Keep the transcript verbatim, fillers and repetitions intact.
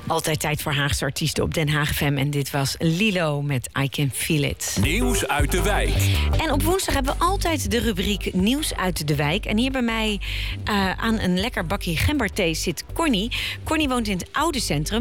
Altijd tijd voor Haagse artiesten op Den Haag F M. En dit was Lilo met I Can Feel It. Nieuws uit de wijk. En op woensdag hebben we altijd de rubriek Nieuws uit de wijk. En hier bij mij uh, aan een lekker bakje gemberthee zit Connie. Connie woont in het oude centrum.